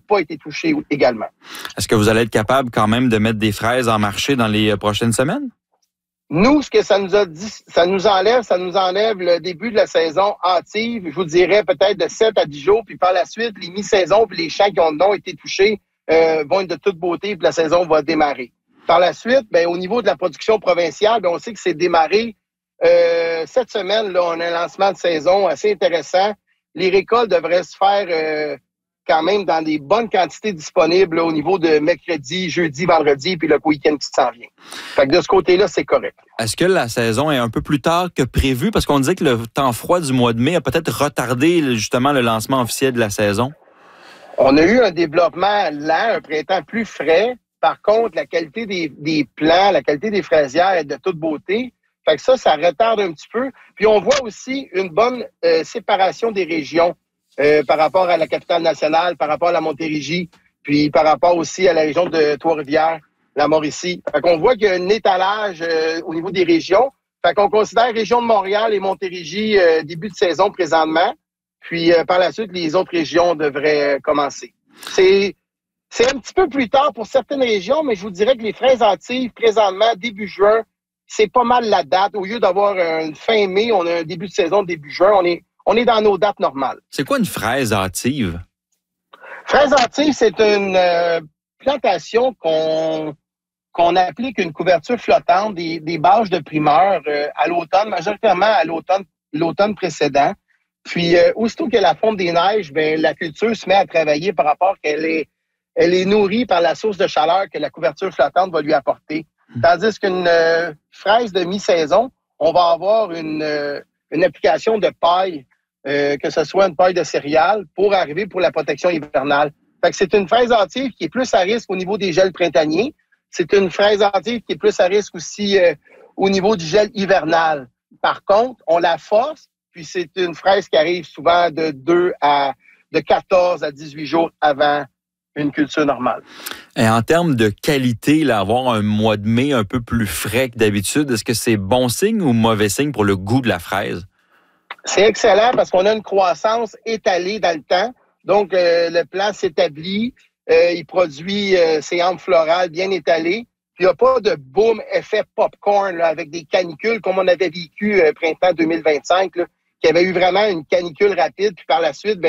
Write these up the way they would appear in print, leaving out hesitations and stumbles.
pas été touchés également. Est-ce que vous allez être capable quand même de mettre des fraises en marché dans les prochaines semaines? Nous, ce que ça nous a dit, ça nous enlève le début de la saison hâtive, je vous dirais peut-être de 7 à 10 jours, puis par la suite, les mi-saisons puis les champs qui ont été touchés vont être de toute beauté, puis la saison va démarrer. Par la suite, au niveau de la production provinciale, on sait que c'est démarré cette semaine, là, on a un lancement de saison assez intéressant. Les récoltes devraient se faire quand même dans des bonnes quantités disponibles là, au niveau de mercredi, jeudi, vendredi, puis le week-end qui s'en vient. Fait que de ce côté-là, c'est correct. Est-ce que la saison est un peu plus tard que prévu? Parce qu'on disait que le temps froid du mois de mai a peut-être retardé justement le lancement officiel de la saison. On a eu un développement lent, un printemps plus frais. Par contre, la qualité des plants, la qualité des fraisières est de toute beauté. Fait que ça retarde un petit peu. Puis on voit aussi une bonne séparation des régions par rapport à la capitale nationale, par rapport à la Montérégie, puis par rapport aussi à la région de Trois-Rivières, la Mauricie. Fait qu'on voit qu'il y a un étalage au niveau des régions. Fait qu'on considère région de Montréal et Montérégie début de saison présentement. Puis par la suite, les autres régions devraient commencer. C'est un petit peu plus tard pour certaines régions, mais je vous dirais que les fraises hâtives, présentement, début juin, c'est pas mal la date. Au lieu d'avoir une fin mai, on a un début de saison début juin. On est dans nos dates normales. C'est quoi une fraise hâtive? Fraise hâtive, c'est une plantation qu'on applique une couverture flottante, des bâches de primeur à l'automne, majoritairement à l'automne précédent. Puis, aussitôt que la fonte des neiges, la culture se met à travailler par rapport qu'elle est nourrie par la source de chaleur que la couverture flottante va lui apporter. Tandis qu'une fraise de mi-saison, on va avoir une application de paille, que ce soit une paille de céréales, pour arriver pour la protection hivernale. Fait que c'est une fraise hâtive qui est plus à risque au niveau des gels printaniers. C'est une fraise hâtive qui est plus à risque aussi au niveau du gel hivernal. Par contre, on la force, puis c'est une fraise qui arrive souvent de 14 à 18 jours avant une culture normale. Et en termes de qualité, là, avoir un mois de mai un peu plus frais que d'habitude, est-ce que c'est bon signe ou mauvais signe pour le goût de la fraise? C'est excellent parce qu'on a une croissance étalée dans le temps. Donc, le plant s'établit, il produit ses hampes florales bien étalées. Puis, il n'y a pas de boom effet popcorn là, avec des canicules comme on avait vécu printemps 2025, là, qui avait eu vraiment une canicule rapide. Puis, par la suite,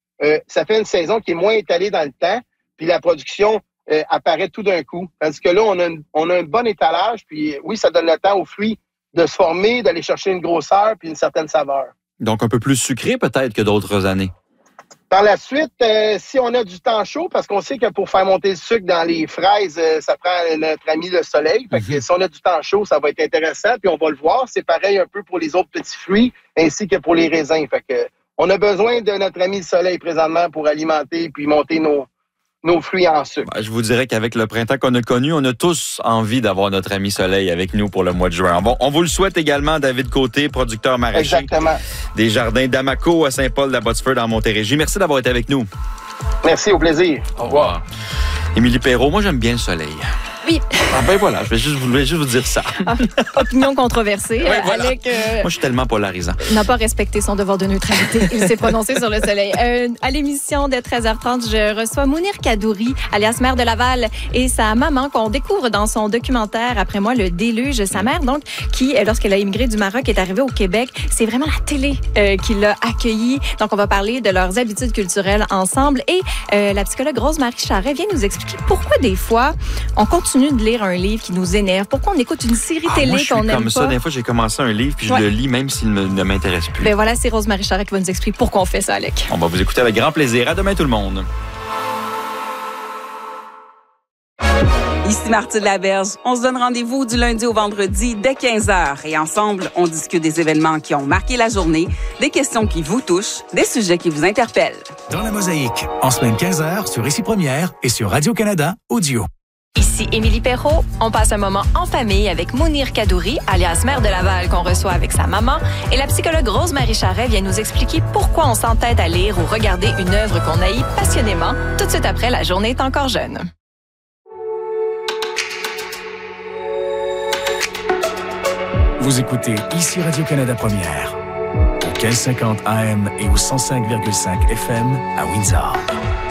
ça fait une saison qui est moins étalée dans le temps. Puis, la production apparaît tout d'un coup. Parce que là, on a un bon étalage. Puis, oui, ça donne le temps aux fruits de se former, d'aller chercher une grosseur puis une certaine saveur. Donc, un peu plus sucré peut-être que d'autres années. Par la suite, si on a du temps chaud, parce qu'on sait que pour faire monter le sucre dans les fraises, ça prend notre ami le soleil. Fait que si on a du temps chaud, ça va être intéressant. Puis on va le voir. C'est pareil un peu pour les autres petits fruits ainsi que pour les raisins. Fait que on a besoin de notre ami le soleil présentement pour alimenter puis monter nos fruits en sucre. Je vous dirais qu'avec le printemps qu'on a connu, on a tous envie d'avoir notre ami soleil avec nous pour le mois de juin. Bon, on vous le souhaite également, David Côté, producteur maraîcher. Exactement. Des jardins d'Amaco à Saint-Paul-de-la-Botsford en Montérégie. Merci d'avoir été avec nous. Merci, au plaisir. Au revoir. Émilie Perrault, moi j'aime bien le soleil. Oui. Voilà, je voulais juste vous dire ça. Opinion controversée. Oui, voilà. Alec, moi, je suis tellement polarisant. N'a pas respecté son devoir de neutralité. Il s'est prononcé sur le soleil. À l'émission de 13h30, je reçois Mounir Kadouri, alias Mère de Laval, et sa maman qu'on découvre dans son documentaire Après moi, le déluge. Sa mère, donc, qui, lorsqu'elle a immigré du Maroc, est arrivée au Québec. C'est vraiment la télé qui l'a accueillie. Donc, on va parler de leurs habitudes culturelles ensemble. Et la psychologue Rose-Marie Charret vient nous expliquer pourquoi, des fois, on continue de lire un livre qui nous énerve. Pourquoi on écoute une série télé qu'on n'aime pas? Comme ça, des fois, j'ai commencé un livre puis je le lis même s'il ne m'intéresse plus. Ben voilà, c'est Rose-Marie Charret qui va nous expliquer pourquoi on fait ça, Alec. On va vous écouter avec grand plaisir. À demain, tout le monde. Ici Martine Laberge. On se donne rendez-vous du lundi au vendredi dès 15h. Et ensemble, on discute des événements qui ont marqué la journée, des questions qui vous touchent, des sujets qui vous interpellent. Dans la Mosaïque, en semaine 15h sur Ici Première et sur Radio-Canada Audio. Ici Émilie Perrault. On passe un moment en famille avec Mounir Kadouri, alias Mère de Laval, qu'on reçoit avec sa maman. Et la psychologue Rose-Marie Charret vient nous expliquer pourquoi on s'entête à lire ou regarder une œuvre qu'on haït passionnément, tout de suite après La journée est encore jeune. Vous écoutez Ici Radio-Canada Première, au 1550 AM et au 105,5 FM à Windsor.